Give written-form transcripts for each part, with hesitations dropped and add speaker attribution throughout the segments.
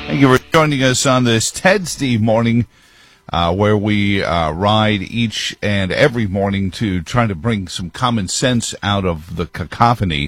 Speaker 1: Thank you for joining us on this Ted Steve morning, where we ride each and every morning to try to bring some common sense out of the cacophony.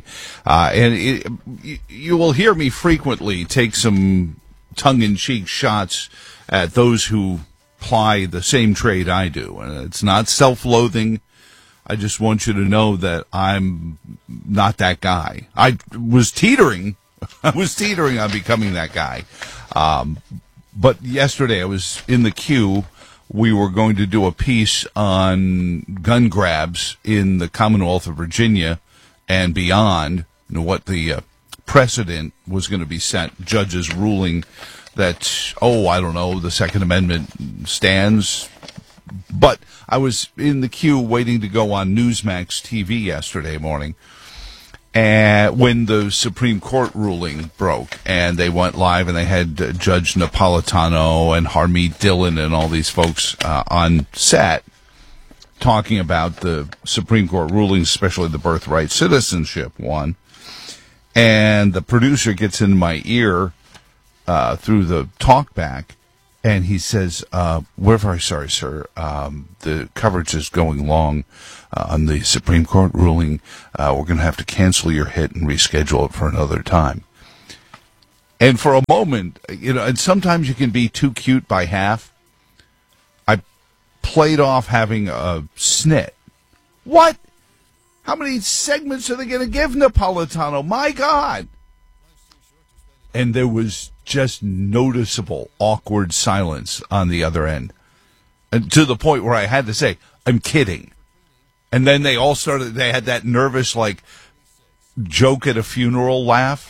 Speaker 1: You will hear me frequently take some tongue-in-cheek shots at those who ply the same trade I do. And it's not self-loathing. I just want you to know that I'm not that guy. I was teetering on becoming that guy. But yesterday I was in the queue. We were going to do a piece on gun grabs in the Commonwealth of Virginia and beyond, what the precedent was going to be set. Judges ruling that, the Second Amendment stands. But I was in the queue waiting to go on Newsmax TV yesterday morning, and when the Supreme Court ruling broke, and they went live, and they had Judge Napolitano and Harmeet Dillon and all these folks on set talking about the Supreme Court rulings, especially the birthright citizenship one. And the producer gets in my ear through the talkback, and he says, "We're very sorry, sir. The coverage is going long on the Supreme Court ruling. We're going to have to cancel your hit and reschedule it for another time." And for a moment, and sometimes you can be too cute by half, I played off having a snit. What? How many segments are they going to give Napolitano? My God! And there was just noticeable awkward silence on the other end, and to the point where I had to say, "I'm kidding." And then they all started, they had that nervous, joke at a funeral laugh,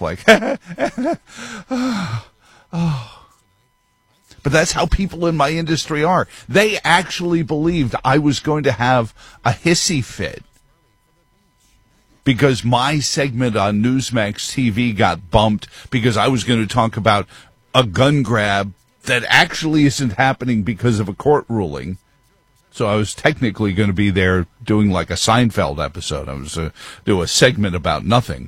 Speaker 1: oh. But that's how people in my industry are. They actually believed I was going to have a hissy fit because my segment on Newsmax TV got bumped because I was going to talk about a gun grab that actually isn't happening because of a court ruling. So I was technically going to be there doing like a Seinfeld episode. I was do a segment about nothing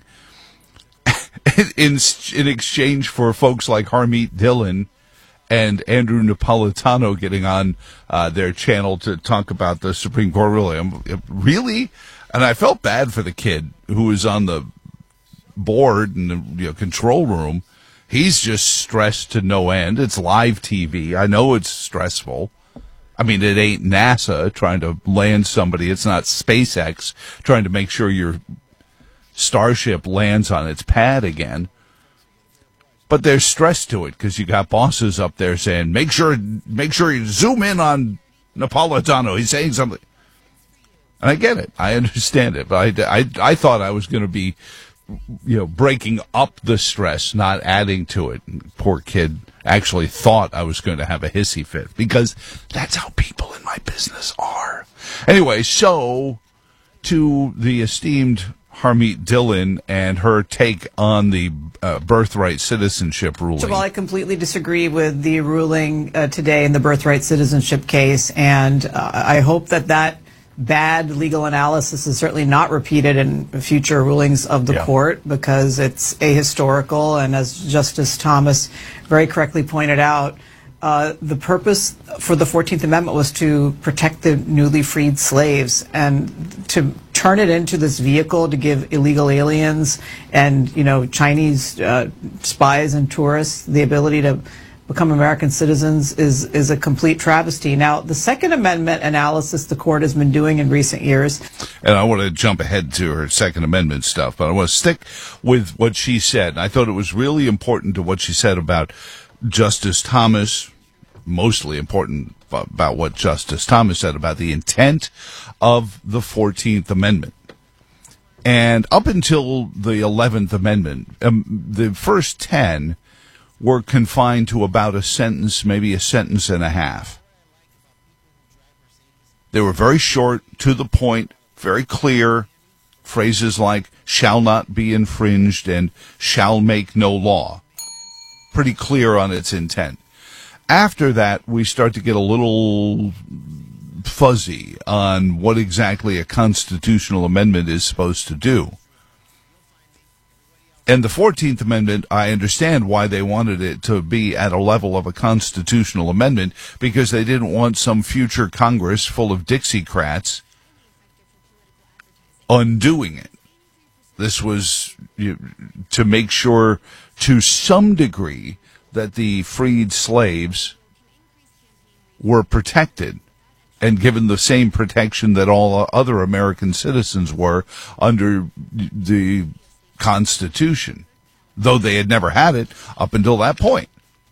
Speaker 1: in exchange for folks like Harmeet Dillon and Andrew Napolitano getting on their channel to talk about the Supreme Court ruling. Really? And I felt bad for the kid who was on the board in the control room. He's just stressed to no end. It's live TV. I know it's stressful. I mean, it ain't NASA trying to land somebody. It's not SpaceX trying to make sure your Starship lands on its pad again. But there's stress to it because you got bosses up there saying, make sure you zoom in on Napolitano. He's saying something. And I get it. I understand it. But I thought I was going to be, breaking up the stress, not adding to it. And poor kid actually thought I was going to have a hissy fit because that's how people in my business are. Anyway, so to the esteemed Harmeet Dillon and her take on the birthright citizenship ruling.
Speaker 2: So, well, I completely disagree with the ruling today in the birthright citizenship case, and I hope that bad legal analysis is certainly not repeated in future rulings of the court because it's ahistorical, and as Justice Thomas very correctly pointed out, the purpose for the 14th Amendment was to protect the newly freed slaves, and to turn it into this vehicle to give illegal aliens and Chinese spies and tourists the ability to become American citizens is a complete travesty. Now, the Second Amendment analysis the court has been doing in recent years.
Speaker 1: And I want to jump ahead to her Second Amendment stuff, but I want to stick with what she said. I thought it was really important to what she said about Justice Thomas, mostly important about what Justice Thomas said about the intent of the 14th Amendment. And up until the 11th Amendment, the first 10 were confined to about a sentence, maybe a sentence and a half. They were very short, to the point, very clear. Phrases like shall not be infringed and shall make no law. Pretty clear on its intent. After that, we start to get a little fuzzy on what exactly a constitutional amendment is supposed to do. And the 14th Amendment, I understand why they wanted it to be at a level of a constitutional amendment, because they didn't want some future Congress full of Dixiecrats undoing it. This was to make sure, to some degree, that the freed slaves were protected and given the same protection that all other American citizens were under the Constitution, though they had never had it up until that point.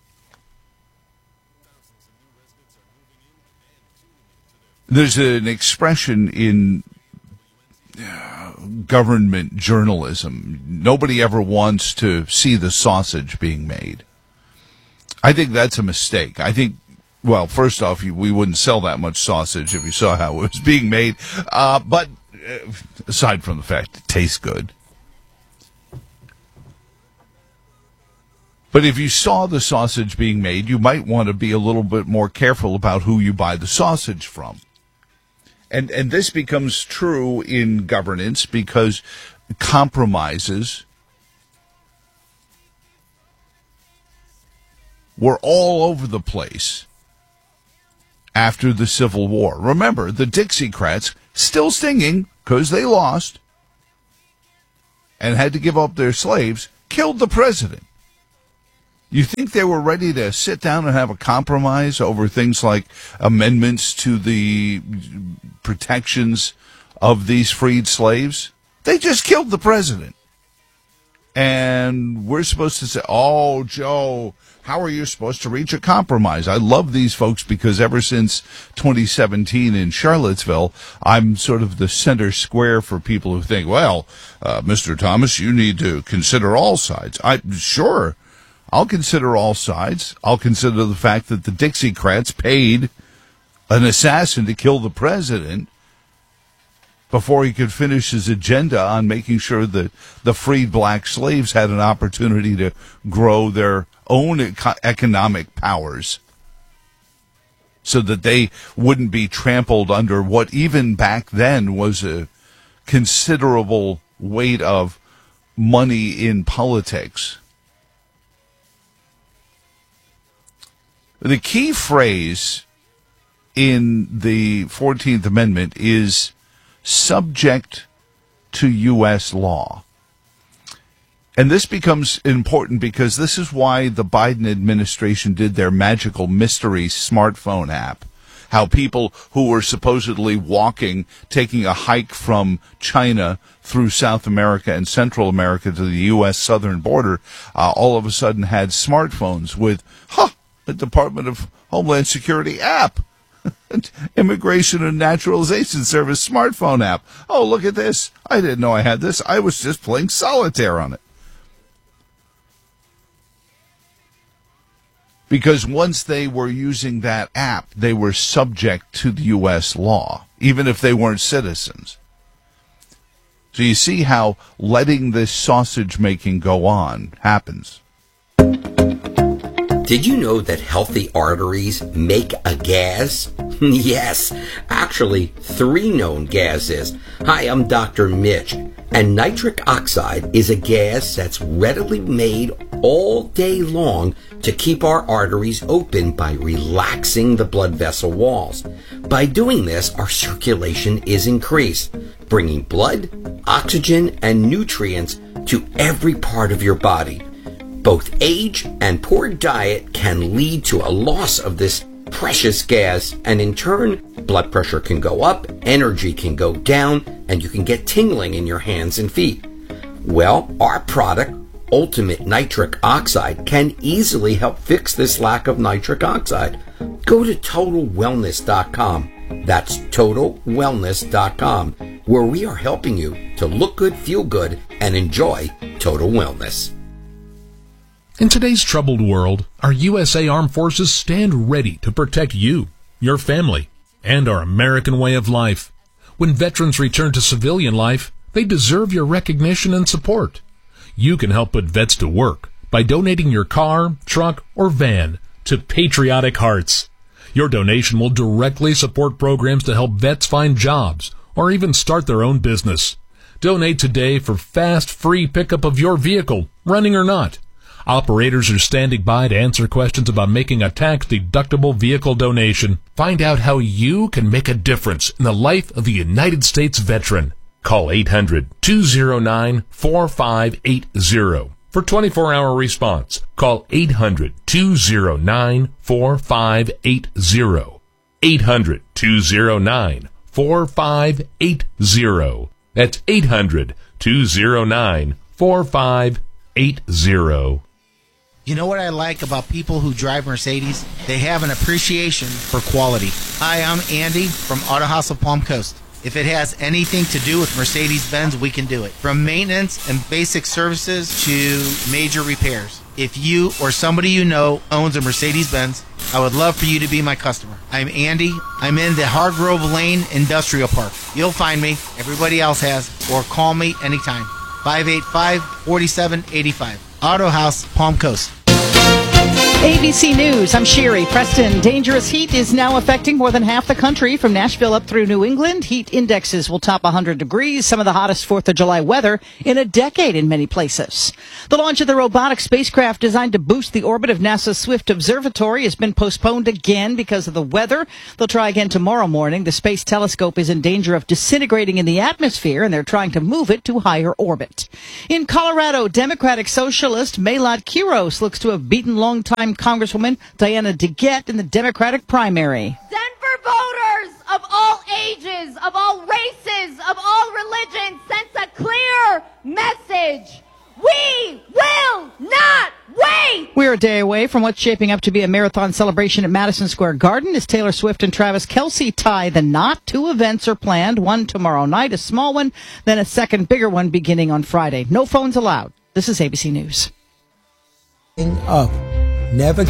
Speaker 1: There's an expression in government journalism: nobody ever wants to see the sausage being made. I think that's a mistake. I think, well, first off, we wouldn't sell that much sausage if you saw how it was being made. But aside from the fact it tastes good. But if you saw the sausage being made, you might want to be a little bit more careful about who you buy the sausage from. And this becomes true in governance because compromises were all over the place after the Civil War. Remember, the Dixiecrats, still stinging because they lost and had to give up their slaves, killed the president. You think they were ready to sit down and have a compromise over things like amendments to the protections of these freed slaves? They just killed the president. And we're supposed to say, oh, Joe, how are you supposed to reach a compromise? I love these folks because ever since 2017 in Charlottesville, I'm sort of the center square for people who think, well, Mr. Thomas, you need to consider all sides. Sure, I'll consider all sides. I'll consider the fact that the Dixiecrats paid an assassin to kill the president before he could finish his agenda on making sure that the freed black slaves had an opportunity to grow their own economic powers so that they wouldn't be trampled under what even back then was a considerable weight of money in politics. The key phrase in the 14th Amendment is subject to U.S. law. And this becomes important because this is why the Biden administration did their magical mystery smartphone app. How people who were supposedly taking a hike from China through South America and Central America to the U.S. southern border, all of a sudden had smartphones with, the Department of Homeland Security app. Immigration and Naturalization Service smartphone app. Oh, look at this. I didn't know I had this. I was just playing solitaire on it. Because once they were using that app, they were subject to the U.S. law, even if they weren't citizens. So you see how letting this sausage making go on happens.
Speaker 3: Did you know that healthy arteries make a gas? Yes, actually 3 known gases. Hi, I'm Dr. Mitch, and nitric oxide is a gas that's readily made all day long to keep our arteries open by relaxing the blood vessel walls. By doing this, our circulation is increased, bringing blood, oxygen, and nutrients to every part of your body. Both age and poor diet can lead to a loss of this precious gas, and in turn, blood pressure can go up, energy can go down, and you can get tingling in your hands and feet. Well, our product, Ultimate Nitric Oxide, can easily help fix this lack of nitric oxide. Go to TotalWellness.com. That's TotalWellness.com, where we are helping you to look good, feel good, and enjoy total wellness.
Speaker 4: In today's troubled world, our USA Armed Forces stand ready to protect you, your family, and our American way of life. When veterans return to civilian life, they deserve your recognition and support. You can help put vets to work by donating your car, truck, or van to Patriotic Hearts. Your donation will directly support programs to help vets find jobs or even start their own business. Donate today for fast, free pickup of your vehicle, running or not. Operators are standing by to answer questions about making a tax-deductible vehicle donation. Find out how you can make a difference in the life of a United States veteran. Call 800-209-4580 for 24-hour response. Call 800-209-4580. 800-209-4580. That's 800-209-4580.
Speaker 5: You know what I like about people who drive Mercedes? They have an appreciation for quality. Hi, I'm Andy from Auto House of Palm Coast. If it has anything to do with Mercedes-Benz, we can do it. From maintenance and basic services to major repairs. If you or somebody you know owns a Mercedes-Benz, I would love for you to be my customer. I'm Andy. I'm in the Hargrove Lane Industrial Park. You'll find me. Everybody else has. Or call me anytime. 585-4785. Auto House, Palm Coast.
Speaker 6: ABC News, I'm Sherry Preston. Dangerous heat is now affecting more than half the country, from Nashville up through New England. Heat indexes will top 100 degrees, some of the hottest 4th of July weather in a decade in many places. The launch of the robotic spacecraft designed to boost the orbit of NASA's Swift Observatory has been postponed again because of the weather. They'll try again tomorrow morning. The Space Telescope is in danger of disintegrating in the atmosphere, and they're trying to move it to higher orbit. In Colorado, Democratic Socialist Maylot Quiros looks to have beaten longtime Congresswoman Diana DeGette in the Democratic primary.
Speaker 7: Denver voters of all ages, of all races, of all religions sends a clear message. We will not wait!
Speaker 6: We're a day away from what's shaping up to be a marathon celebration at Madison Square Garden as Taylor Swift and Travis Kelce tie the knot. 2 events are planned, one tomorrow night, a small one, then a second bigger one beginning on Friday. No phones allowed. This is ABC News.
Speaker 8: Up. Never.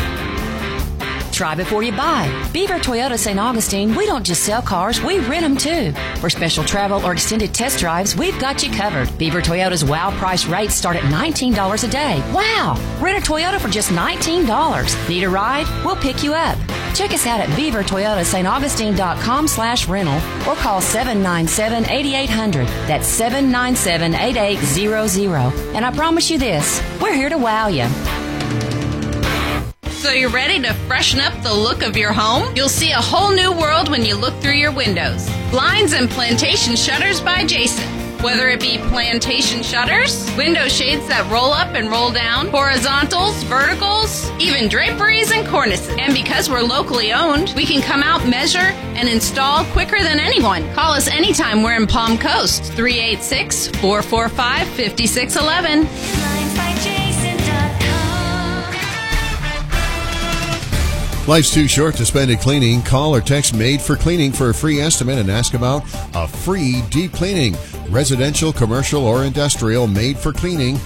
Speaker 9: Try before you buy. Beaver Toyota St. Augustine, we don't just sell cars, we rent them too. For special travel or extended test drives, we've got you covered. Beaver Toyota's wow price rates start at $19 a day. Wow! Rent a Toyota for just $19. Need a ride? We'll pick you up. Check us out at beavertoyotastaugustine.com/rental or call 797-8800. That's 797-8800. And I promise you this, we're here to wow you.
Speaker 10: So you're ready to freshen up the look of your home? You'll see a whole new world when you look through your windows. Blinds and Plantation Shutters by Jason. Whether it be plantation shutters, window shades that roll up and roll down, horizontals, verticals, even draperies and cornices. And because we're locally owned, we can come out, measure, and install quicker than anyone. Call us anytime we're in Palm Coast. 386-445-5611.
Speaker 11: Life's too short to spend it cleaning. Call or text Made for Cleaning for a free estimate and ask about a free deep cleaning. Residential, commercial, or industrial, Made for Cleaning,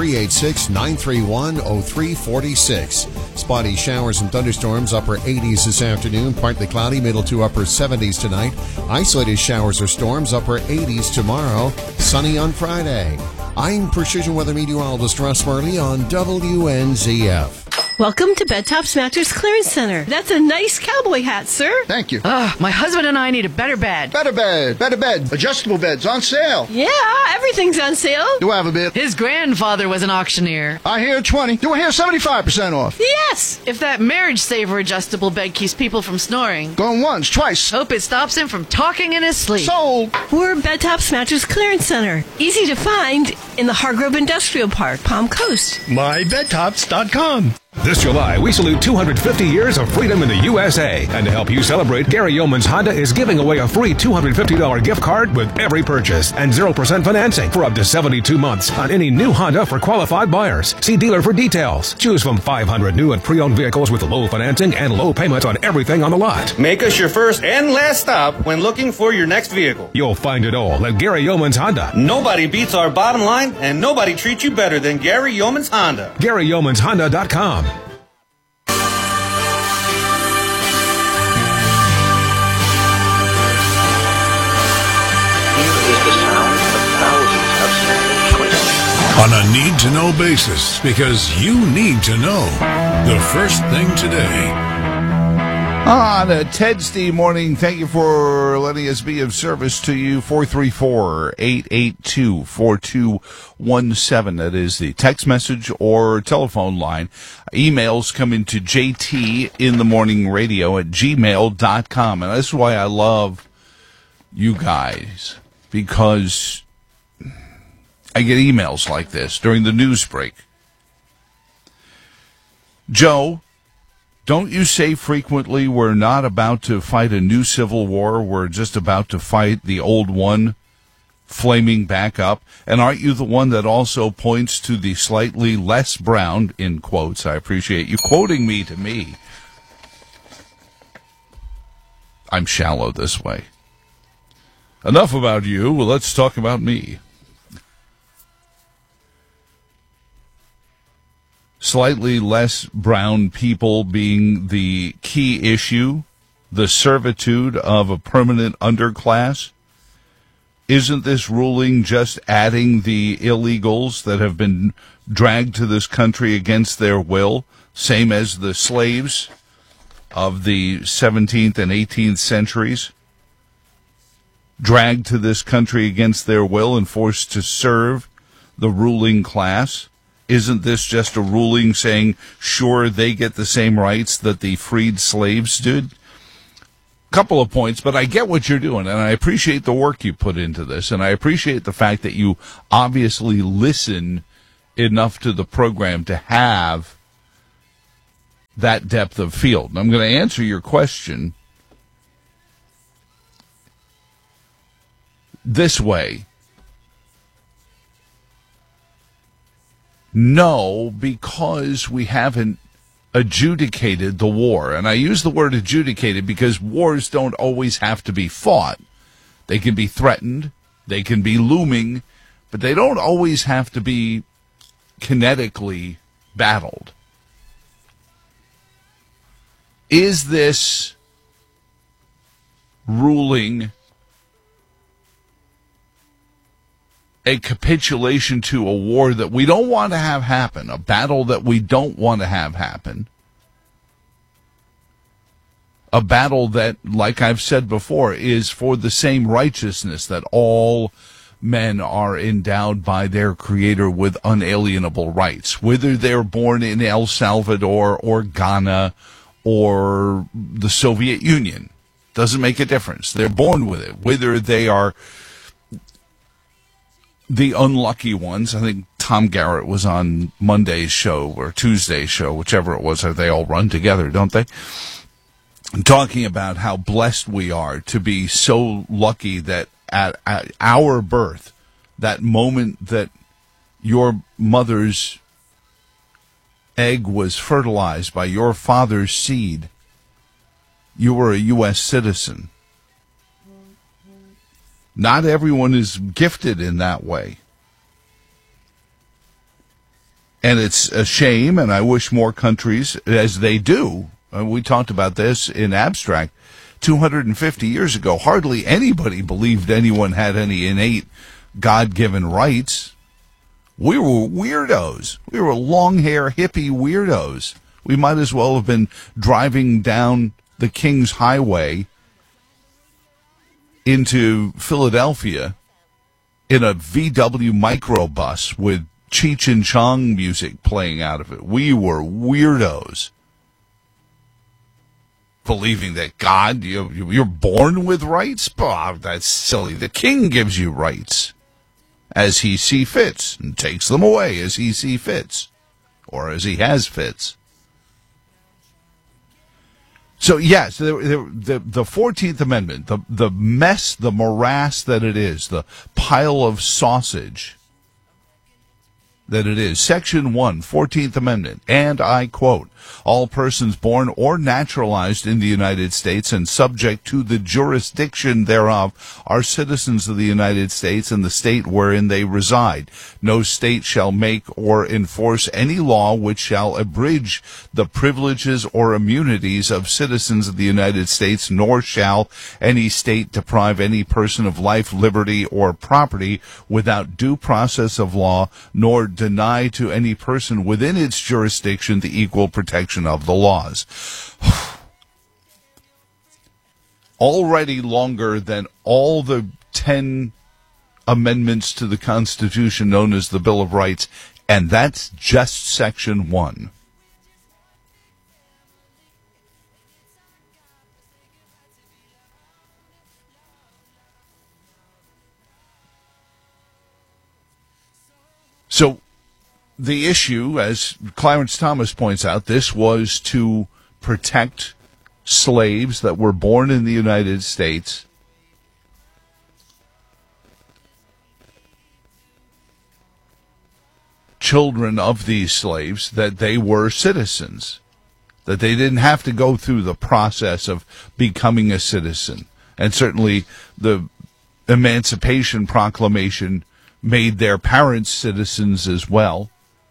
Speaker 11: 386-931-0346. Spotty showers and thunderstorms, upper 80s this afternoon. Partly cloudy, middle to upper 70s tonight. Isolated showers or storms, upper 80s tomorrow. Sunny on Friday. I'm Precision Weather Meteorologist Russ Murley on WNZF.
Speaker 12: Welcome to Bed Tops Mattress Clearance Center. That's a nice cowboy hat, sir.
Speaker 13: Thank you.
Speaker 12: My husband and I need a better bed.
Speaker 13: Better bed. Adjustable beds on sale.
Speaker 12: Yeah, everything's on sale.
Speaker 13: Do I have a bid?
Speaker 12: His grandfather was an auctioneer.
Speaker 13: I hear 20. Do I hear 75% off?
Speaker 12: Yes, if that Marriage Saver adjustable bed keeps people from snoring.
Speaker 13: Going once, twice.
Speaker 12: Hope it stops him from talking in his sleep.
Speaker 13: Sold.
Speaker 12: We're Bed Tops Mattress Clearance Center. Easy to find in the Hargrove Industrial Park, Palm Coast.
Speaker 14: MyBedTops.com. This July, we salute 250 years of freedom in the USA. And to help you celebrate, Gary Yeoman's Honda is giving away a free $250 gift card with every purchase and 0% financing for up to 72 months on any new Honda for qualified buyers. See dealer for details. Choose from 500 new and pre-owned vehicles with low financing and low payments on everything on the lot.
Speaker 15: Make us your first and last stop when looking for your next vehicle.
Speaker 14: You'll find it all at Gary Yeoman's Honda.
Speaker 15: Nobody beats our bottom line, and nobody treats you better than Gary Yeoman's Honda.
Speaker 14: GaryYeomansHonda.com.
Speaker 16: On a need-to-know basis, because you need to know the first thing today.
Speaker 1: On a Tedsday morning, thank you for letting us be of service to you. 434-882-4217. That is the text message or telephone line. Emails come into jtinthemorningradio@gmail.com. And that's why I love you guys, because I get emails like this during the news break. Joe, don't you say frequently we're not about to fight a new civil war, we're just about to fight the old one flaming back up? And aren't you the one that also points to the slightly less brown, in quotes, I appreciate you quoting me to me. I'm shallow this way. Enough about you, well, let's talk about me. Slightly less brown people being the key issue, the servitude of a permanent underclass. Isn't this ruling just adding the illegals that have been dragged to this country against their will, same as the slaves of the 17th and 18th centuries, dragged to this country against their will and forced to serve the ruling class? Isn't this just a ruling saying, sure, they get the same rights that the freed slaves did? Couple of points, but I get what you're doing, and I appreciate the work you put into this, and I appreciate the fact that you obviously listen enough to the program to have that depth of field. And I'm going to answer your question this way. No, because we haven't adjudicated the war. And I use the word adjudicated because wars don't always have to be fought. They can be threatened, they can be looming, but they don't always have to be kinetically battled. Is this ruling a capitulation to a war that we don't want to have happen, a battle that we don't want to have happen, a battle that, like I've said before, is for the same righteousness that all men are endowed by their Creator with unalienable rights, whether they're born in El Salvador or Ghana or the Soviet Union. Doesn't make a difference. They're born with it. Whether they are the unlucky ones. I think Tom Garrett was on Monday's show or Tuesday's show, whichever it was. They all run together, don't they? Talking about how blessed we are to be so lucky that at our birth, that moment that your mother's egg was fertilized by your father's seed, you were a U.S. citizen. Not everyone is gifted in that way. And it's a shame, and I wish more countries, as they do, we talked about this in abstract, 250 years ago, hardly anybody believed anyone had any innate God-given rights. We were weirdos. We were long-hair hippie weirdos. We might as well have been driving down the King's Highway into Philadelphia in a VW microbus with Cheech and Chong music playing out of it. We were weirdos. Believing that God, you're born with rights? Oh, that's silly. The king gives you rights as he see fits and takes them away as he see fits or as he has fits. So, yes, the 14th Amendment, the mess, the morass that it is, the pile of sausage that it is. Section 1, 14th Amendment, and I quote, all persons born or naturalized in the United States and subject to the jurisdiction thereof are citizens of the United States and the state wherein they reside. No state shall make or enforce any law which shall abridge the privileges or immunities of citizens of the United States, nor shall any state deprive any person of life, liberty, or property without due process of law, nor deny to any person within its jurisdiction the equal protection of the laws. already longer than all the 10 amendments to the Constitution known as the Bill of Rights, and that's just Section 1. So the issue, as Clarence Thomas points out, this was to protect slaves that were born in the United States children of these slaves, that they were citizens, that they didn't have to go through the process of becoming a citizen. And certainly the Emancipation Proclamation made their parents citizens as well.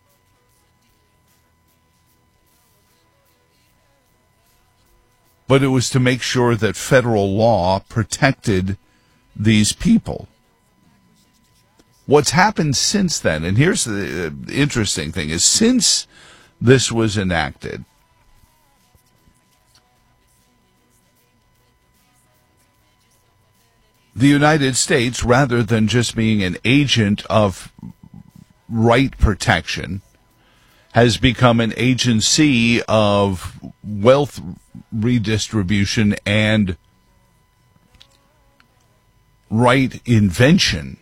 Speaker 1: But it was to make sure that federal law protected these people. What's happened since then, and here's the interesting thing, is since this was enacted, the United States, rather than just being an agent of right protection, has become an agency of wealth redistribution and right invention.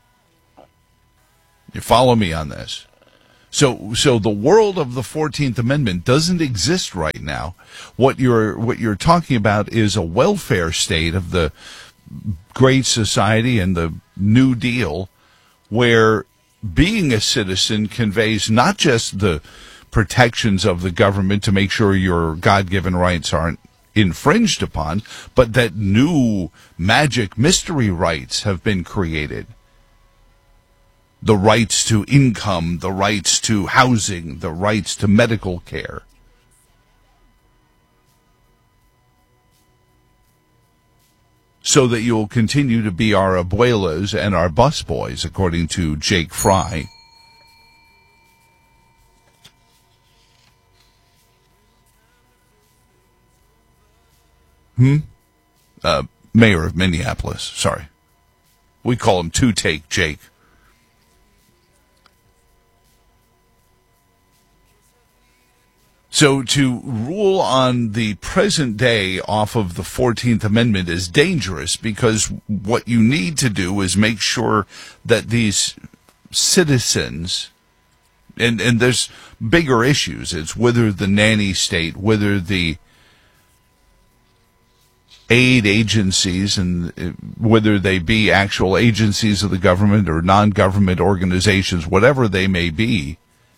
Speaker 1: You follow me on this? So the world of the 14th Amendment doesn't exist right now. What you're talking about is a welfare state of the Great Society and the New Deal, where being a citizen conveys not just the protections of the government to make sure your God-given rights aren't infringed upon, but that new magic mystery rights have been created. The rights to income, the rights to housing, the rights to medical care. So that you'll continue to be our abuelas and our busboys, according to Jake Fry. Mayor of Minneapolis, sorry. We call him Two-Take Jake. So to rule on the present day off of the 14th Amendment is dangerous, because what you need to do is make sure that these citizens, and there's bigger issues. It's whether the nanny state, whether the aid agencies, and whether they be actual agencies of the government or non-government organizations, whatever they may be,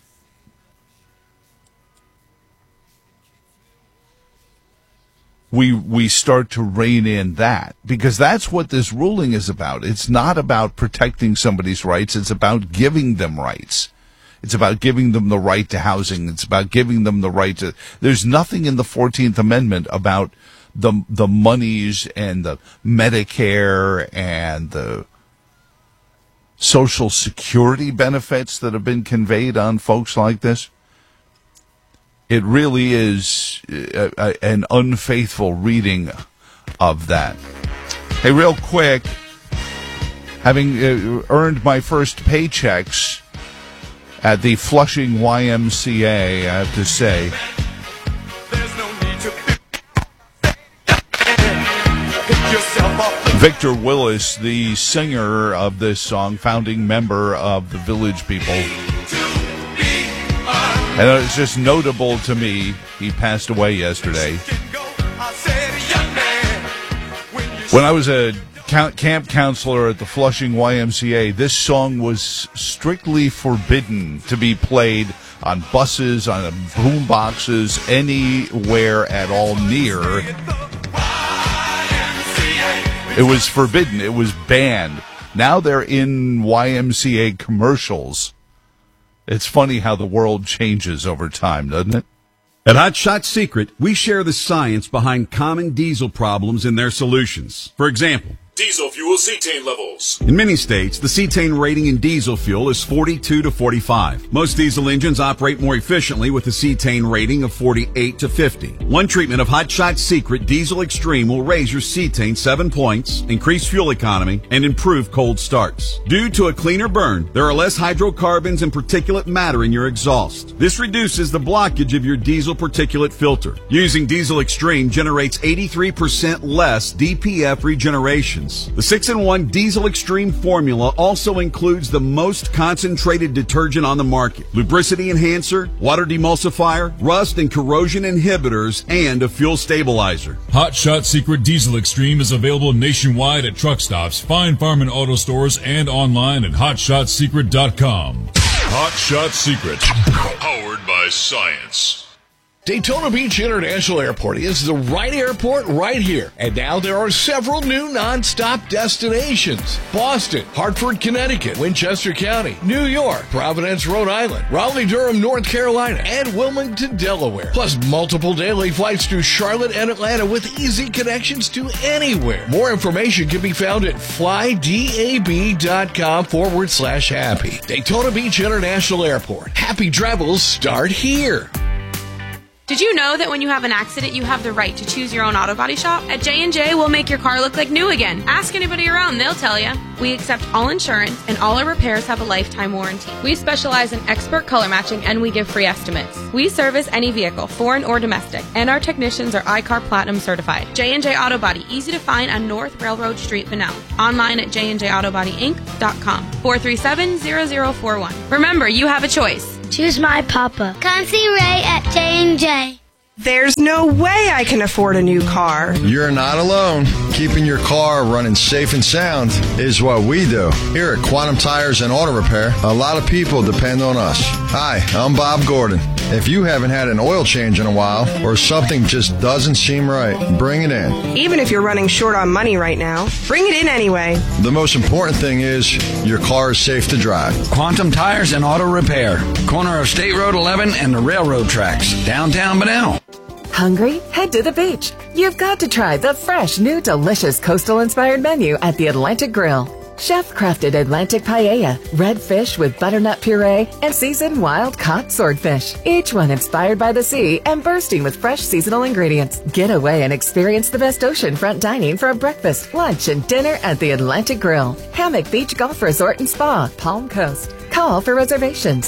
Speaker 1: we start to rein in that, because that's what this ruling is about. It's not about protecting somebody's rights. It's about giving them rights. It's about giving them the right to housing. It's about giving them the right to... There's nothing in the 14th Amendment about the monies and the Medicare and the Social Security benefits that have been conveyed on folks like this. It really is an unfaithful reading of that. Hey, real quick, having earned my first paychecks at the Flushing YMCA, I have to say, Victor Willis, the singer of this song, founding member of the Village People, and it's just notable to me, he passed away yesterday. When I was a camp counselor at the Flushing YMCA, this song was strictly forbidden to be played on buses, on boom boxes, anywhere at all near. It was forbidden. It was banned. Now they're in YMCA commercials. It's funny how the world changes over time, doesn't it?
Speaker 17: At Hot Shot Secret, we share the science behind common diesel problems and their solutions. For example, Diesel fuel cetane levels.
Speaker 18: In many states, the cetane rating in diesel fuel is 42 to 45. Most diesel engines operate more efficiently with a cetane rating of 48 to 50. One treatment of Hot Shot Secret Diesel Extreme will raise your cetane 7 points, increase fuel economy, and improve cold starts. Due to a cleaner burn, there are less hydrocarbons and particulate matter in your exhaust. This reduces the blockage of your diesel particulate filter. Using Diesel Extreme generates 83% less DPF regeneration. The 6-in-1 Diesel Extreme formula also includes the most concentrated detergent on the market, lubricity enhancer, water demulsifier, rust and corrosion inhibitors, and a fuel stabilizer.
Speaker 17: Hot Shot Secret Diesel Extreme is available nationwide at truck stops, fine farm and auto stores, and online at hotshotsecret.com. Hot Shot Secret, powered by science.
Speaker 16: Daytona Beach International Airport is the right airport right here. And now there are several new non-stop destinations. Boston, Hartford, Connecticut, Winchester County, New York, Providence, Rhode Island, Raleigh-Durham, North Carolina, and Wilmington, Delaware. Plus multiple daily flights to Charlotte and Atlanta with easy connections to anywhere. More information can be found at flydab.com/happy. Daytona Beach International Airport. Happy travels start here.
Speaker 19: Did you know that when you have an accident, you have the right to choose your own auto body shop? At J&J, we'll make your car look like new again. Ask anybody around, they'll tell you. We accept all insurance, and all our repairs have a lifetime warranty. We specialize in expert color matching, and we give free estimates. We service any vehicle, foreign or domestic, and our technicians are iCar Platinum certified. J&J Auto Body, easy to find on North Railroad Street, Bunnell. Online at jnjautobodync.com. 437-0041. Remember, you have a choice.
Speaker 20: Choose my papa. Come see Ray at J&J.
Speaker 21: There's no way I can afford a new car.
Speaker 22: You're not alone. Keeping your car running safe and sound is what we do. Here at Quantum Tires and Auto Repair, a lot of people depend on us. Hi, I'm Bob Gordon. If you haven't had an oil change in a while or something just doesn't seem right, bring it in.
Speaker 21: Even if you're running short on money right now, bring it in anyway.
Speaker 22: The most important thing is your car is safe to drive.
Speaker 23: Quantum Tires and Auto Repair. Corner of State Road 11 and the railroad tracks. Downtown Bunnell.
Speaker 24: Hungry? Head to the beach. You've got to try the fresh, new, delicious coastal-inspired menu at the Atlantic Grill. Chef-crafted Atlantic paella, red fish with butternut puree, and seasoned wild-caught swordfish. Each one inspired by the sea and bursting with fresh seasonal ingredients. Get away and experience the best oceanfront dining for a breakfast, lunch, and dinner at the Atlantic Grill. Hammock Beach Golf Resort and Spa, Palm Coast. Call for reservations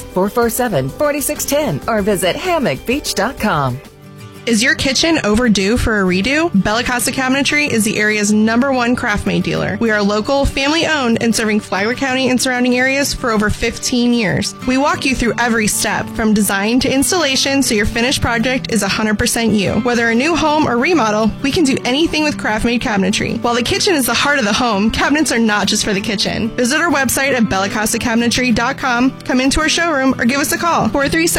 Speaker 24: 447-4610 or visit hammockbeach.com.
Speaker 21: Is your kitchen overdue for a redo? Bella Casa Cabinetry is the area's #1 craft-made dealer. We are local, family-owned, and serving Flagler County and surrounding areas for over 15 years. We walk you through every step, from design to installation, so your finished project is 100% you. Whether a new home or remodel, we can do anything with craft-made cabinetry. While the kitchen is the heart of the home, cabinets are not just for the kitchen. Visit our website at bellacasacabinetry.com, come into our showroom, or give us a call,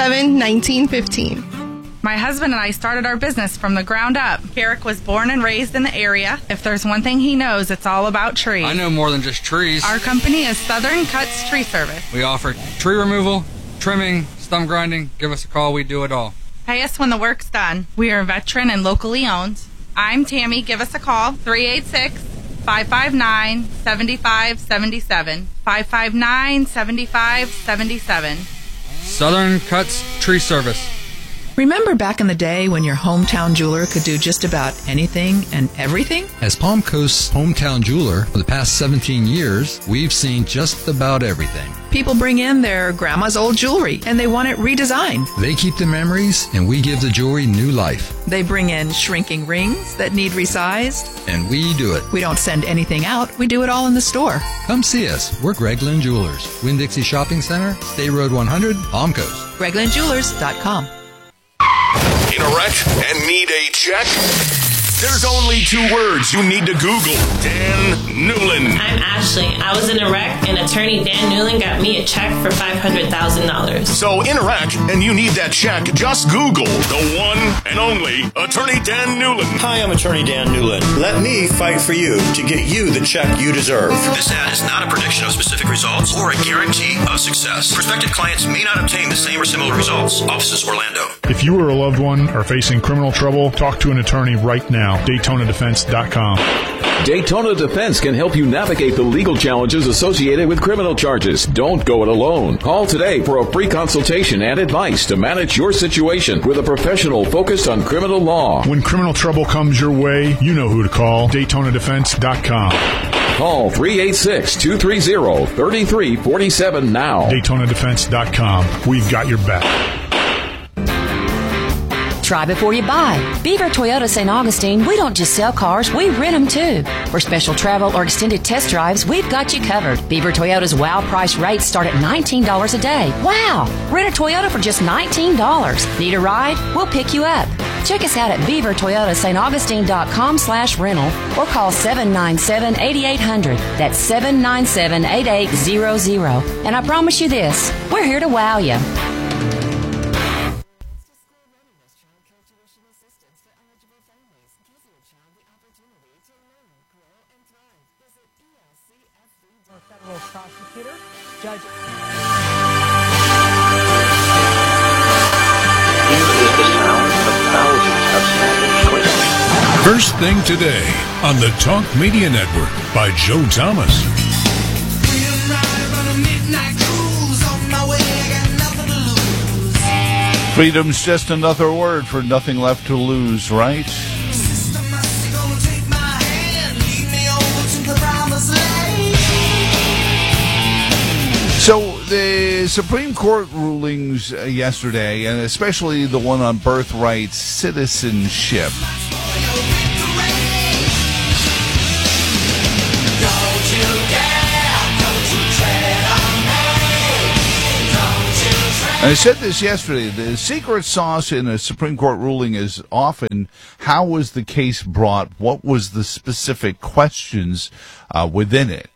Speaker 21: 437-1915.
Speaker 25: My husband and I started our business from the ground up. Garrick was born and raised in the area. If there's one thing he knows, it's all about trees.
Speaker 26: I know more than just trees.
Speaker 25: Our company is Southern Cuts Tree Service.
Speaker 26: We offer tree removal, trimming, stump grinding. Give us a call. We do it all.
Speaker 25: Pay us when the work's done. We are veteran and locally owned. I'm Tammy. Give us a call, 386-559-7577. 559-7577.
Speaker 26: Southern Cuts Tree Service.
Speaker 27: Remember back in the day when your hometown jeweler could do just about anything and everything?
Speaker 28: As Palm Coast's hometown jeweler for the past 17 years, we've seen just about everything.
Speaker 27: People bring in their grandma's old jewelry and they want it redesigned.
Speaker 28: They keep the memories and we give the jewelry new life.
Speaker 27: They bring in shrinking rings that need resized.
Speaker 28: And we do it.
Speaker 27: We don't send anything out. We do it all in the store.
Speaker 28: Come see us. We're Greg Lynn Jewelers. Winn-Dixie Shopping Center, State Road 100, Palm Coast.
Speaker 27: GregLynnJewelers.com.
Speaker 16: In a wreck and need a check? There's only 2 words you need to Google. Dan Newlin.
Speaker 29: I'm Ashley. I was in a wreck, and attorney Dan Newlin got me a check for $500,000.
Speaker 16: So in a wreck and you need that check, just Google the one and only attorney Dan Newlin.
Speaker 30: Hi, I'm attorney Dan Newlin. Let me fight for you to get you the check you deserve.
Speaker 31: This ad is not a prediction of specific results or a guarantee of success. Prospective clients may not obtain the same or similar results. Offices Orlando.
Speaker 32: If you or a loved one are facing criminal trouble, talk to an attorney right now. DaytonaDefense.com.
Speaker 2: Daytona Defense can help you navigate the legal challenges associated with criminal charges. Don't go it alone. Call today for a free consultation and advice to manage your situation with a professional focused on criminal law.
Speaker 3: When criminal trouble comes your way, you know who to call. DaytonaDefense.com.
Speaker 2: Call 386-230-3347 now.
Speaker 3: DaytonaDefense.com. We've got your back.
Speaker 4: Try before you buy. Beaver Toyota St. Augustine, we don't just sell cars, we rent them too. For special travel or extended test drives, we've got you covered. Beaver Toyota's wow price rates start at $19 a day. Wow! Rent a Toyota for just $19. Need a ride? We'll pick you up. Check us out at beavertoyotastaugustine.com/rental or call 797-8800. That's 797-8800. And I promise you this, we're here to wow you.
Speaker 5: Federal prosecutor, Judge.
Speaker 17: First thing today on the Talk Media Network by Joe Thomas.
Speaker 1: Freedom's just another word for nothing left to lose, right? So the Supreme Court rulings yesterday, and especially the one on birthright citizenship, and I said this yesterday, the secret sauce in a Supreme Court ruling is often how was the case brought, what was the specific questions within it.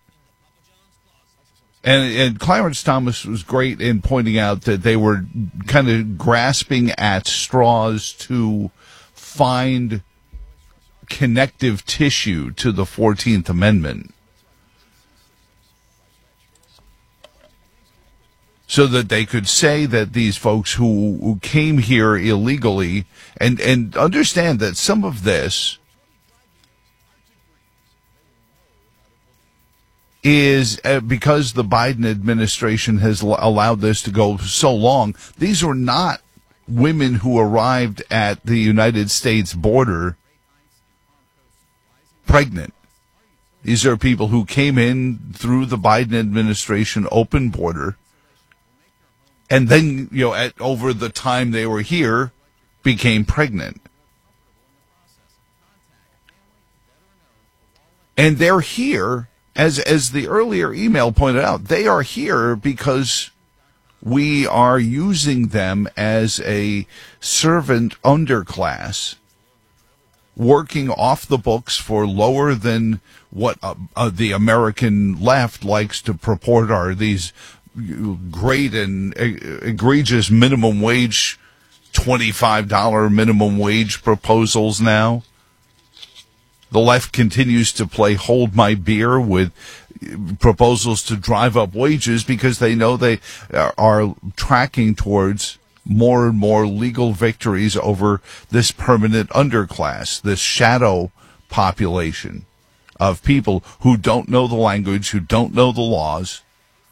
Speaker 1: And Clarence Thomas was great in pointing out that they were kind of grasping at straws to find connective tissue to the 14th Amendment so that they could say that these folks who came here illegally, and understand that some of this is because the Biden administration has allowed this to go so long. These are not women who arrived at the United States border pregnant. These are people who came in through the Biden administration open border, and then, over the time they were here, became pregnant. And they're here. As the earlier email pointed out, they are here because we are using them as a servant underclass, working off the books for lower than what the American left likes to purport are these great and egregious minimum wage, $25 minimum wage proposals now. The left continues to play hold my beer with proposals to drive up wages because they know they are tracking towards more and more legal victories over this permanent underclass, this shadow population of people who don't know the language, who don't know the laws,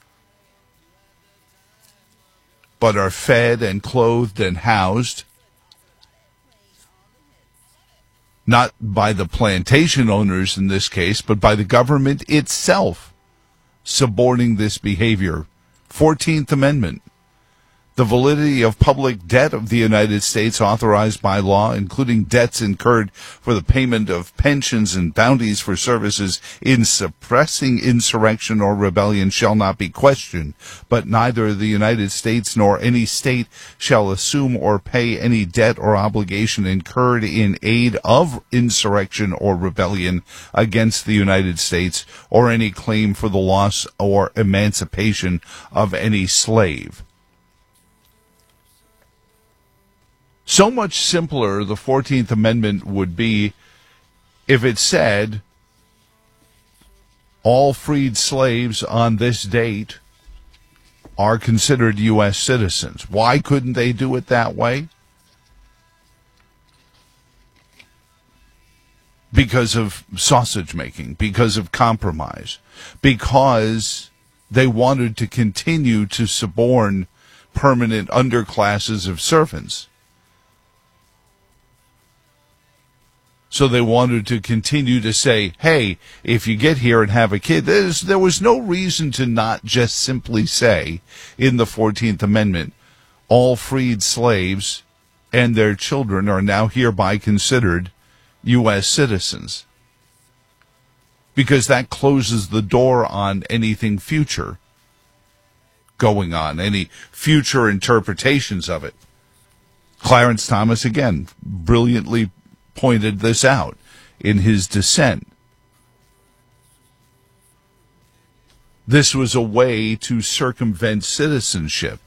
Speaker 1: but are fed and clothed and housed, not by the plantation owners in this case, but by the government itself, suborning this behavior. 14th Amendment. The validity of public debt of the United States authorized by law, including debts incurred for the payment of pensions and bounties for services in suppressing insurrection or rebellion, shall not be questioned, but neither the United States nor any state shall assume or pay any debt or obligation incurred in aid of insurrection or rebellion against the United States, or any claim for the loss or emancipation of any slave. So much simpler the 14th Amendment would be if it said all freed slaves on this date are considered U.S. citizens. Why couldn't they do it that way? because of sausage making, because of compromise, because they wanted to continue to suborn permanent underclasses of servants. So they wanted to continue to say, hey, if you get here and have a kid, there was no reason to not just simply say in the 14th Amendment, all freed slaves and their children are now hereby considered U.S. citizens. Because that closes the door on anything future going on, any future interpretations of it. Clarence Thomas, again, brilliantly pointed this out in his dissent. This was a way to circumvent citizenship.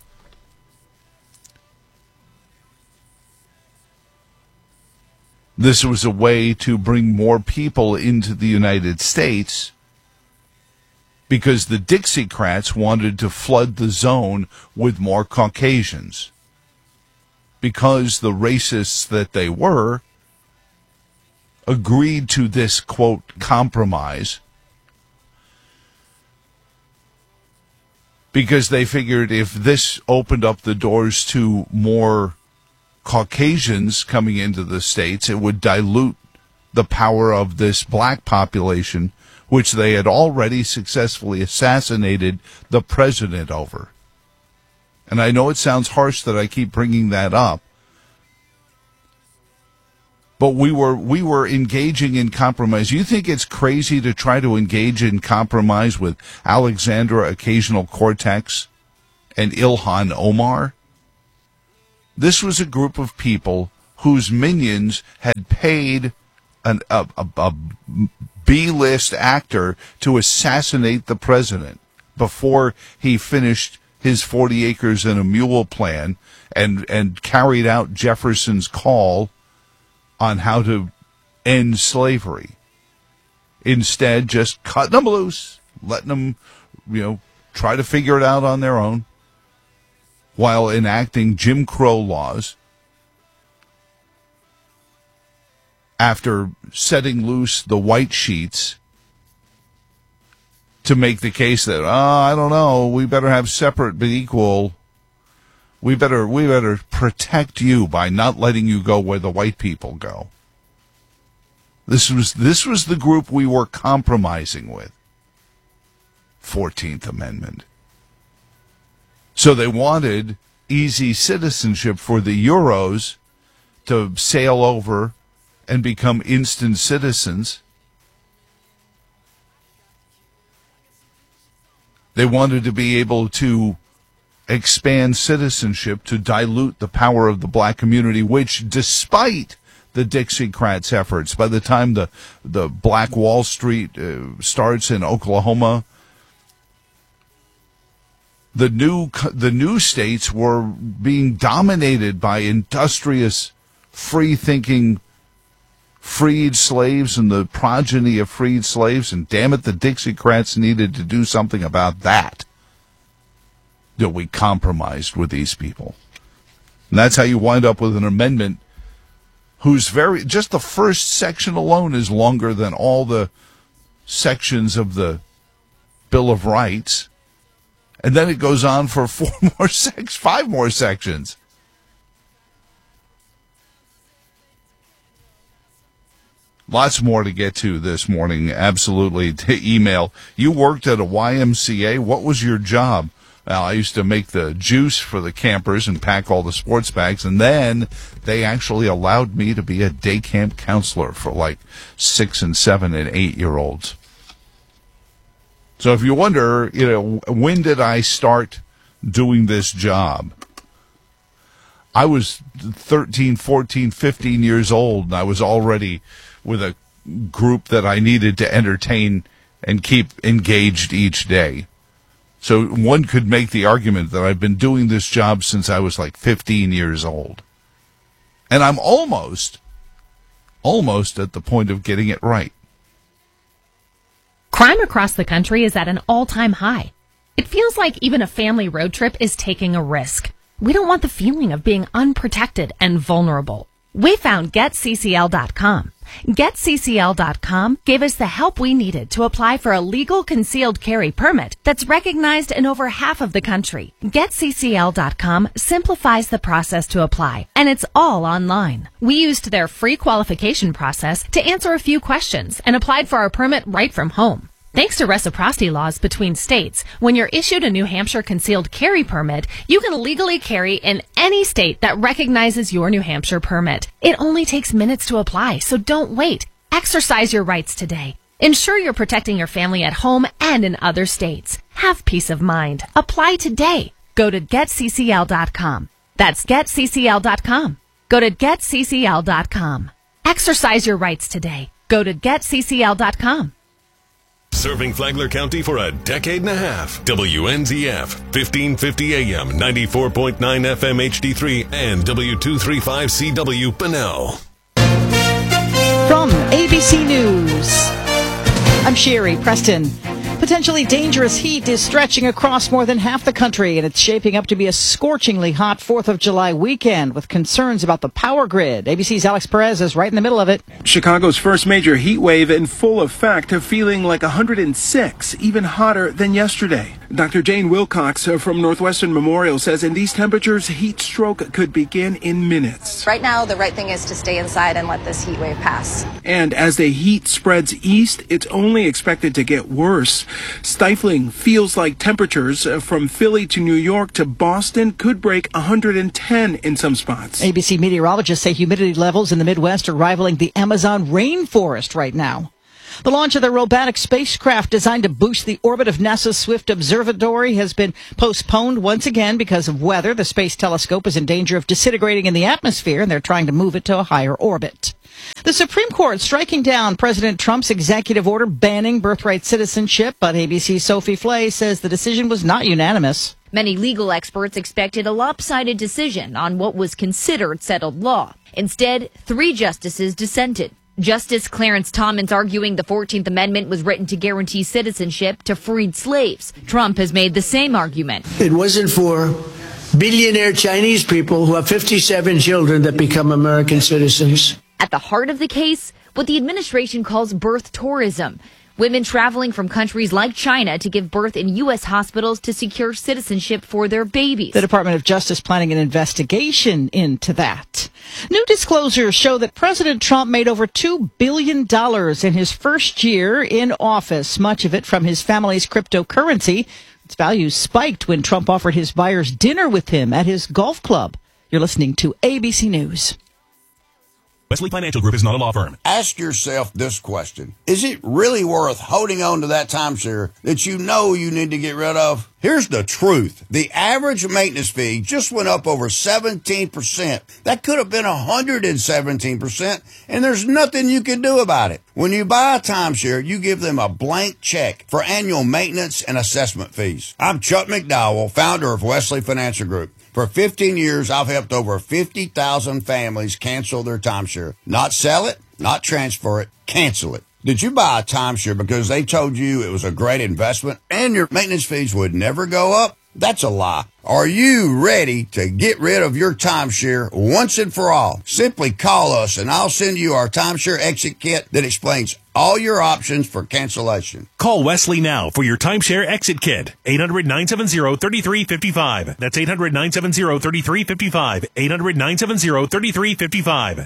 Speaker 1: This was a way to bring more people into the United States because the Dixiecrats wanted to flood the zone with more Caucasians. Because the racists that they were agreed to this, quote, compromise, because they figured if this opened up the doors to more Caucasians coming into the states, it would dilute the power of this black population, which they had already successfully assassinated the president over. And I know it sounds harsh that I keep bringing that up, but we were engaging in compromise. You think it's crazy to try to engage in compromise with Alexandra Ocasio-Cortez and Ilhan Omar? This was a group of people whose minions had paid a B-list actor to assassinate the president before he finished his 40 acres and a mule plan and carried out Jefferson's call on how to end slavery. Instead, just cutting them loose, letting them, try to figure it out on their own, while enacting Jim Crow laws after setting loose the white sheets to make the case that, I don't know, we better have separate but equal. We better protect you by not letting you go where the white people go. This was the group we were compromising with. 14th Amendment. So they wanted easy citizenship for the Euros to sail over and become instant citizens. They wanted to be able to expand citizenship to dilute the power of the black community, which, despite the Dixiecrats' efforts, by the time the Black Wall Street starts in Oklahoma, the new states were being dominated by industrious, free-thinking freed slaves and the progeny of freed slaves, and damn it, the Dixiecrats needed to do something about that. That we compromised with these people. And that's how you wind up with an amendment whose just the first section alone is longer than all the sections of the Bill of Rights. And then it goes on for 5 more sections. Lots more to get to this morning, absolutely. Email. You worked at a YMCA. What was your job? Well, I used to make the juice for the campers and pack all the sports bags, and then they actually allowed me to be a day camp counselor for like 6 and 7 and 8-year-olds. So if you wonder, when did I start doing this job? I was 13, 14, 15 years old, and I was already with a group that I needed to entertain and keep engaged each day. So one could make the argument that I've been doing this job since I was like 15 years old. And I'm almost at the point of getting it right.
Speaker 6: Crime across the country is at an all-time high. It feels like even a family road trip is taking a risk. We don't want the feeling of being unprotected and vulnerable. We found GetCCL.com. GetCCL.com gave us the help we needed to apply for a legal concealed carry permit that's recognized in over half of the country. GetCCL.com simplifies the process to apply, and it's all online. We used their free qualification process to answer a few questions and applied for our permit right from home. Thanks to reciprocity laws between states, when you're issued a New Hampshire concealed carry permit, you can legally carry in any state that recognizes your New Hampshire permit. It only takes minutes to apply, so don't wait. Exercise your rights today. Ensure you're protecting your family at home and in other states. Have peace of mind. Apply today. Go to GetCCL.com. That's GetCCL.com. Go to GetCCL.com. Exercise your rights today. Go to GetCCL.com.
Speaker 7: Serving Flagler County for a decade and a half. WNZF, 1550 AM, 94.9 FM HD3, and W235CW Bunnell.
Speaker 8: From ABC News, I'm Sherry Preston. Potentially dangerous heat is stretching across more than half the country, and it's shaping up to be a scorchingly hot 4th of July weekend with concerns about the power grid. ABC's Alex Perez is right in the middle of it.
Speaker 9: Chicago's first major heat wave in full effect, feeling like 106, even hotter than yesterday. Dr. Jane Wilcox from Northwestern Memorial says in these temperatures, heat stroke could begin in minutes.
Speaker 10: Right now, the right thing is to stay inside and let this heat wave pass.
Speaker 9: And as the heat spreads east, it's only expected to get worse. Stifling feels like temperatures from Philly to New York to Boston could break 110 in some spots.
Speaker 8: ABC meteorologists say humidity levels in the Midwest are rivaling the Amazon rainforest right now. The launch of the robotic spacecraft designed to boost the orbit of NASA's Swift Observatory has been postponed once again because of weather. The Space Telescope is in danger of disintegrating in the atmosphere, and they're trying to move it to a higher orbit. The Supreme Court striking down President Trump's executive order banning birthright citizenship, but ABC's Sophie Flay says the decision was not unanimous.
Speaker 11: Many legal experts expected a lopsided decision on what was considered settled law. Instead, 3 justices dissented. Justice Clarence Thomas arguing the 14th Amendment was written to guarantee citizenship to freed slaves. Trump has made the same argument.
Speaker 12: It wasn't for billionaire Chinese people who have 57 children that become American citizens.
Speaker 11: At the heart of the case, what the administration calls birth tourism. Women traveling from countries like China to give birth in U.S. hospitals to secure citizenship for their babies.
Speaker 8: The Department of Justice planning an investigation into that. New disclosures show that President Trump made over $2 billion in his first year in office, much of it from his family's cryptocurrency. Its value spiked when Trump offered his buyers dinner with him at his golf club. You're listening to ABC News.
Speaker 13: Wesley Financial Group is not a law firm.
Speaker 14: Ask yourself this question. Is it really worth holding on to that timeshare that you know you need to get rid of? Here's the truth. The average maintenance fee just went up over 17%. That could have been 117%, and there's nothing you can do about it. When you buy a timeshare, you give them a blank check for annual maintenance and assessment fees. I'm Chuck McDowell, founder of Wesley Financial Group. For 15 years, I've helped over 50,000 families cancel their timeshare. Not sell it, not transfer it, cancel it. Did you buy a timeshare because they told you it was a great investment and your maintenance fees would never go up? That's a lie. Are you ready to get rid of your timeshare once and for all? Simply call us and I'll send you our timeshare exit kit that explains all your options for cancellation.
Speaker 13: Call Wesley now for your timeshare exit kit. 800-970-3355. That's 800-970-3355. 800-970-3355.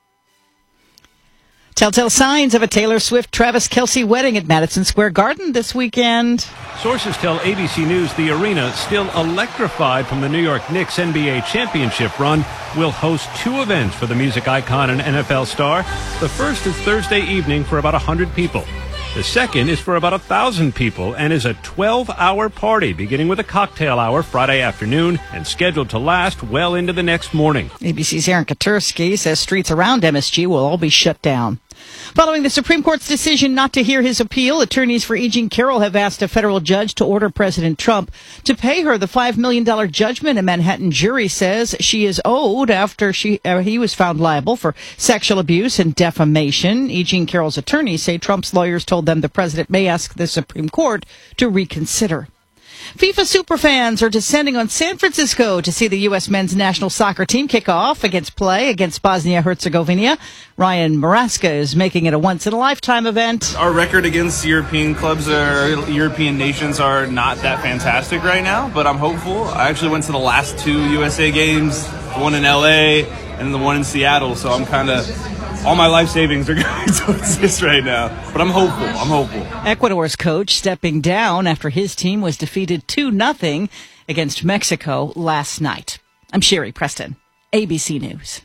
Speaker 8: Telltale signs of a Taylor Swift-Travis Kelce wedding at Madison Square Garden this weekend.
Speaker 15: Sources tell ABC News the arena, still electrified from the New York Knicks NBA championship run, will host 2 events for the music icon and NFL star. The first is Thursday evening for about 100 people. The second is for about 1,000 people and is a 12-hour party beginning with a cocktail hour Friday afternoon and scheduled to last well into the next morning.
Speaker 8: ABC's Aaron Katursky says streets around MSG will all be shut down. Following the Supreme Court's decision not to hear his appeal, attorneys for E. Jean Carroll have asked a federal judge to order President Trump to pay her the $5 million judgment a Manhattan jury says she is owed after he was found liable for sexual abuse and defamation. E. Jean Carroll's attorneys say Trump's lawyers told them the president may ask the Supreme Court to reconsider. FIFA superfans are descending on San Francisco to see the U.S. men's national soccer team kick off against Bosnia-Herzegovina. Ryan Maraska is making it a once-in-a-lifetime event.
Speaker 18: Our record against European clubs or European nations are not that fantastic right now, but I'm hopeful. I actually went to the last 2 USA games, the one in L.A. and the one in Seattle, so I'm kind of... all my life savings are going towards this right now, but I'm hopeful.
Speaker 8: Ecuador's coach stepping down after his team was defeated 2-0 against Mexico last night. I'm Sherry Preston, ABC News.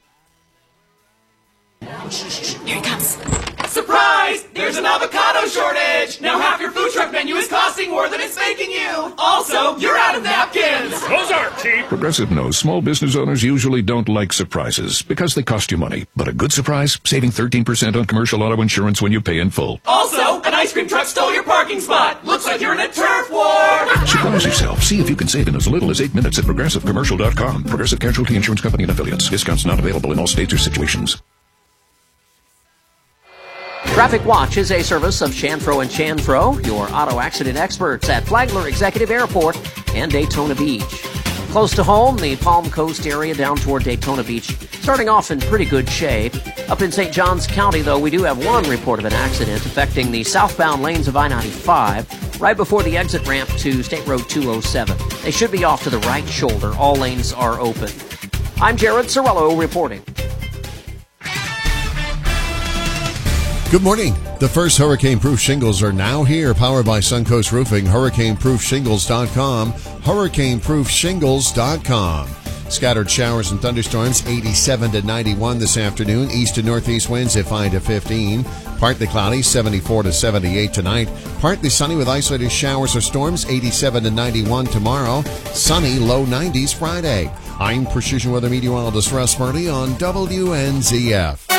Speaker 19: Here he comes. Surprise! There's an avocado shortage! Now half your food truck menu is costing more than it's making you! Also, you're out of napkins!
Speaker 20: Those aren't cheap! Progressive knows small business owners usually don't like surprises because they cost you money. But a good surprise? Saving 13% on commercial auto insurance when you pay in full.
Speaker 19: Also, an ice cream truck stole your parking spot! Looks like you're in a turf war!
Speaker 20: Surprise yourself. See if you can save in as little as 8 minutes at ProgressiveCommercial.com. Progressive Casualty Insurance Company and Affiliates. Discounts not available in all states or situations.
Speaker 21: Traffic Watch is a service of Chanfro & Chanfro, your auto accident experts at Flagler Executive Airport and Daytona Beach. Close to home, the Palm Coast area down toward Daytona Beach, starting off in pretty good shape. Up in St. Johns County, though, we do have one report of an accident affecting the southbound lanes of I-95, right before the exit ramp to State Road 207. They should be off to the right shoulder. All lanes are open. I'm Jared Sorello reporting.
Speaker 22: Good morning. The first hurricane-proof shingles are now here, powered by Suncoast Roofing. HurricaneProofShingles.com. HurricaneProofShingles.com. Scattered showers and thunderstorms, 87 to 91 this afternoon. East to northeast winds at 5 to 15. Partly cloudy, 74 to 78 tonight. Partly sunny with isolated showers or storms, 87 to 91 tomorrow. Sunny, low 90s Friday. I'm Precision Weather Meteorologist Russ Murray on WNZF.